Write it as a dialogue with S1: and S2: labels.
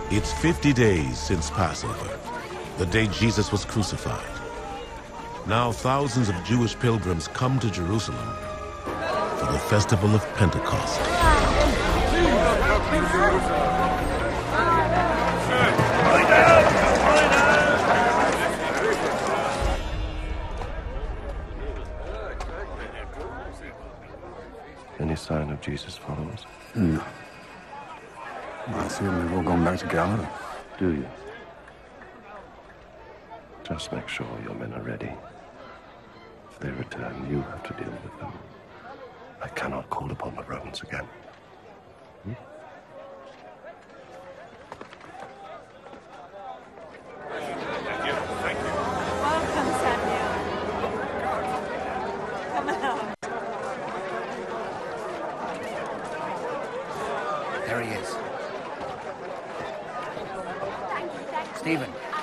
S1: It's 50 days since Passover, the day Jesus was crucified. Now thousands of Jewish pilgrims come to Jerusalem for the festival of Pentecost.
S2: Any sign of Jesus' followers?
S3: No. I see them. They've all gone back to Galilee.
S2: Do you? Just make sure your men are ready. If they return, you have to deal with them. I cannot call upon the Romans again.
S4: Welcome, Samuel. Come out.
S5: There he is. Stephen,